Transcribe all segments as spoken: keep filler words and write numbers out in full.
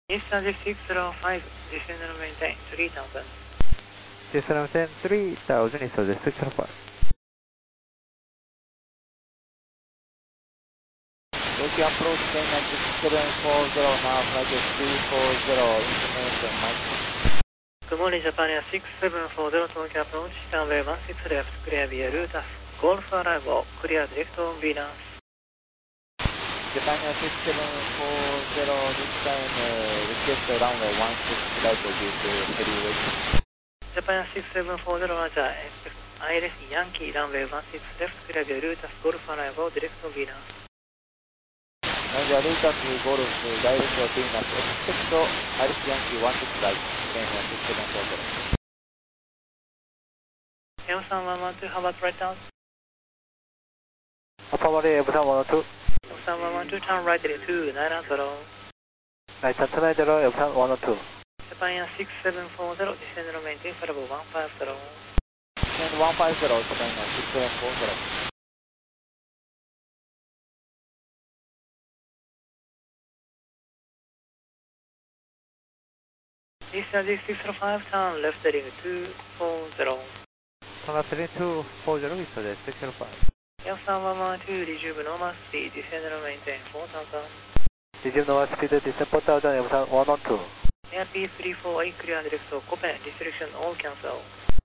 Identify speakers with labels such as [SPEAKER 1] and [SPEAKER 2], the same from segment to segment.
[SPEAKER 1] Eastern six zero five, descend and maintain three thousand.
[SPEAKER 2] Descend and maintain three thousand, Eastern six zero five.
[SPEAKER 3] Tokyo approach China six seven four zero, now flight three four zero, information Mike.
[SPEAKER 1] Good morning, Japan Air six seven four zero, Tokyo approach, runway one six left, clear via route of Golf arrival, clear direct on Venus.
[SPEAKER 3] Japan Air six seven four zero, this time uh, request runway one six flight due to heavy weight.
[SPEAKER 1] Japan Air six seven four zero, Roger, I L S Yankee, runway one six left, clear via route of Golf arrival, direct on Venus.
[SPEAKER 3] Roger, Lucas Golf, direct on Venus, expect I L S Yankee one six flight, Japan Air six seven four zero.
[SPEAKER 1] L three one one two, how about right down?
[SPEAKER 2] Alpha one L three one one two.
[SPEAKER 1] L three one one two, turn right at two nine zero.
[SPEAKER 2] Right, turn nine zero, L three one one two.
[SPEAKER 1] Japan Air six seven four zero, descend and maintain level one five zero.
[SPEAKER 3] Descend one five zero, Japan Air six seven four zero.
[SPEAKER 1] Eastern six zero five, turn left heading two four zero.
[SPEAKER 2] Turn left heading two four zero, Eastern six zero five.
[SPEAKER 1] L three one one two, resume normal speed, descend and maintain four thousand.
[SPEAKER 2] Resume normal speed, descend four thousand, L three one one two.
[SPEAKER 1] Air P three four eight, clear direct to Copen, restriction all cancel.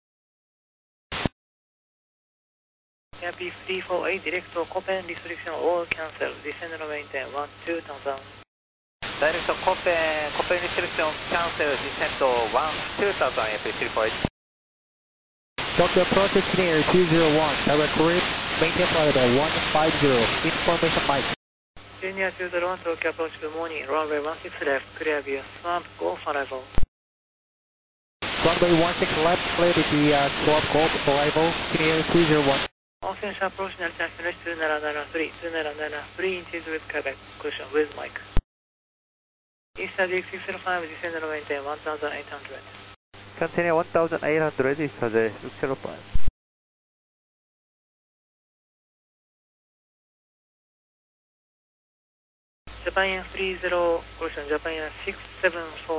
[SPEAKER 1] Air P three four eight, direct to Copen, restriction all cancel, descend and maintain one two thousand.
[SPEAKER 3] Direct to Copen, Copen restriction cancel, descend to one two thousand, Air P three four eight.
[SPEAKER 2] Tokyo approach clear two zero one, direct correct, maintain flight level one five zero, information Mike.
[SPEAKER 1] Junior two zero one, Tokyo approach, good morning, runway one six left, clear via Swamp, Golf arrival.
[SPEAKER 2] Runway one six left, clear via Swamp, Golf arrival, clear two zero one.
[SPEAKER 1] Offense approach, Nelson finish two nine nine three, two nine nine three inches with Quebec, cushion with Mike. Eastern six zero five, descend and maintain one thousand eight hundred.
[SPEAKER 2] Continue one thousand eight hundred, Eastern six zero five.
[SPEAKER 1] Japan Air three zero, caution, Japan Air six seven four.